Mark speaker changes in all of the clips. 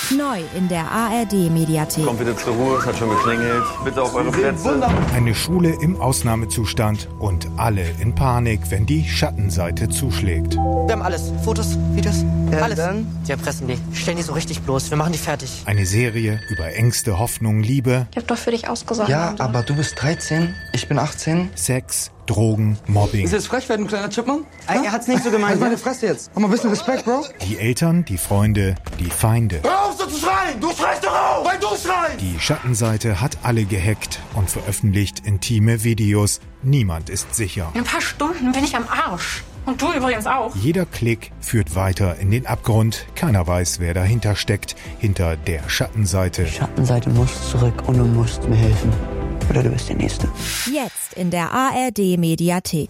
Speaker 1: Neu in der ARD-Mediathek.
Speaker 2: Kommt wieder zur Ruhe, es hat schon geklingelt. Bitte auf eure Plätze.
Speaker 3: Eine Schule im Ausnahmezustand und alle in Panik, wenn die Schattenseite zuschlägt.
Speaker 4: Wir haben alles. Fotos, Videos, alles.
Speaker 5: Dann?
Speaker 4: Die erpressen die. Stellen die so richtig bloß. Wir machen die fertig.
Speaker 3: Eine Serie über Ängste, Hoffnung, Liebe.
Speaker 6: Ich hab doch für dich ausgesorgt.
Speaker 5: Ja, aber du bist 13, ich bin 18.
Speaker 3: Sex, Drogen, Mobbing.
Speaker 7: Ist jetzt frech werden, kleiner Chipmunk?
Speaker 4: Er hat's nicht so gemeint.
Speaker 7: Halt meine Fresse jetzt. Mach mal ein bisschen Respekt, Bro.
Speaker 3: Die Eltern, die Freunde, die Feinde.
Speaker 8: Hör auf so zu schreien! Du schreist doch auf, weil du schreist!
Speaker 3: Die Schattenseite hat alle gehackt und veröffentlicht intime Videos. Niemand ist sicher.
Speaker 6: In ein paar Stunden bin ich am Arsch. Und du übrigens auch.
Speaker 3: Jeder Klick führt weiter in den Abgrund. Keiner weiß, wer dahinter steckt, hinter der Schattenseite.
Speaker 5: Die Schattenseite muss zurück und du musst mir helfen. Oder du bist der Nächste.
Speaker 1: Jetzt in der ARD-Mediathek.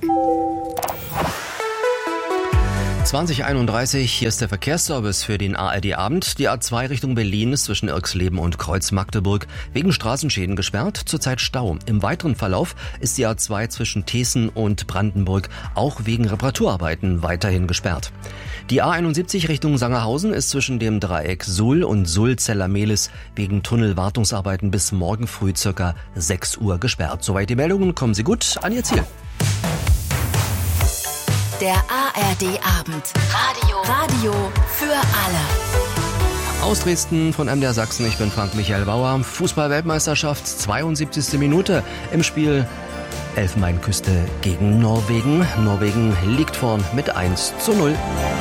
Speaker 9: 20:31, hier ist der Verkehrsservice für den ARD-Abend. Die A2 Richtung Berlin ist zwischen Irxleben und Kreuz-Magdeburg wegen Straßenschäden gesperrt, zurzeit Stau. Im weiteren Verlauf ist die A2 zwischen Thesen und Brandenburg auch wegen Reparaturarbeiten weiterhin gesperrt. Die A71 Richtung Sangerhausen ist zwischen dem Dreieck Suhl und Suhl-Zellermehlis wegen Tunnelwartungsarbeiten bis morgen früh ca. 6 Uhr gesperrt. Soweit die Meldungen, kommen Sie gut an Ihr Ziel.
Speaker 1: Der ARD-Abend. Radio für alle.
Speaker 9: Aus Dresden von MDR Sachsen, ich bin Frank Michael Bauer. Fußball-Weltmeisterschaft, 72. Minute im Spiel Elfenbeinküste gegen Norwegen. Norwegen liegt vorn mit 1:0.